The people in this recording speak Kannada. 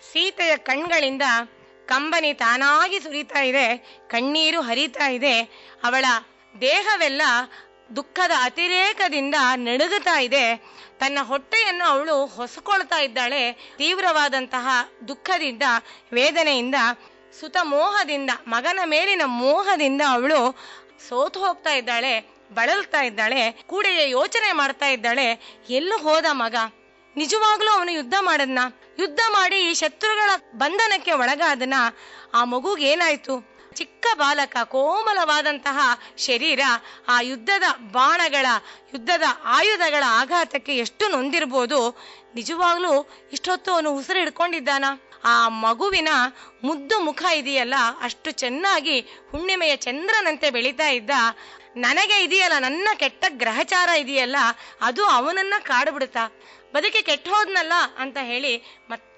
ಸೀತೆಯ ಕಣ್ಗಳಿಂದ ಕಂಬನಿ ತಾನಾಗಿ ಸುರಿತಾ ಇದೆ, ಕಣ್ಣೀರು ಹರಿತಾ ಇದೆ. ಅವಳ ದೇಹವೆಲ್ಲ ದುಃಖದ ಅತಿರೇಕದಿಂದ ನಡುಗುತ್ತಾ ಇದೆ. ತನ್ನ ಹೊಟ್ಟೆಯನ್ನು ಅವಳು ಹೊಸಕೊಳ್ತಾ ಇದ್ದಾಳೆ. ತೀವ್ರವಾದಂತಹ ದುಃಖದಿಂದ, ವೇದನೆಯಿಂದ, ಸುತ ಮೋಹದಿಂದ, ಮಗನ ಮೇಲಿನ ಮೋಹದಿಂದ ಅವಳು ಸೋತು ಹೋಗ್ತಾ ಇದ್ದಾಳೆ, ಬಳಲ್ತಾ ಇದ್ದಾಳೆ. ಕೂಡೆಯ ಯೋಚನೆ ಮಾಡ್ತಾ ಇದ್ದಾಳೆ, ಎಲ್ಲೂ ಹೋದ ಮಗ? ನಿಜವಾಗ್ಲೂ ಅವನು ಯುದ್ಧ ಮಾಡದ್ನ? ಯುದ್ಧ ಮಾಡಿ ಈ ಶತ್ರುಗಳ ಬಂಧನಕ್ಕೆ ಒಳಗಾದನ? ಆ ಮಗುಗೇನಾಯ್ತು? ಚಿಕ್ಕ ಬಾಲಕ, ಕೋಮಲವಾದಂತಹ ಶರೀರ ಆ ಯುದ್ಧದ ಬಾಣಗಳ, ಯುದ್ಧದ ಆಯುಧಗಳ ಆಘಾತಕ್ಕೆ ಎಷ್ಟು ನೊಂದಿರ್ಬೋದು. ನಿಜವಾಗ್ಲೂ ಇಷ್ಟೊತ್ತು ಅವನು ಉಸಿರು ಹಿಡ್ಕೊಂಡಿದ್ದಾನ? ಆ ಮಗುವಿನ ಮುದ್ದು ಮುಖ ಇದೆಯಲ್ಲ, ಅಷ್ಟು ಚೆನ್ನಾಗಿ ಹುಣ್ಣಿಮೆಯ ಚಂದ್ರನಂತೆ ಬೆಳೀತಾ ಇದ್ದ. ನನಗೆ ಇದೆಯಲ್ಲ, ನನ್ನ ಕೆಟ್ಟ ಗ್ರಹಚಾರ ಇದೆಯಲ್ಲ, ಅದು ಅವನನ್ನ ಕಾಡ್ಬಿಡುತ್ತಾ, ಬದುಕಿ ಕೆಟ್ಟ ಹೋದ್ನಲ್ಲ ಅಂತ ಹೇಳಿ ಮತ್ತೆ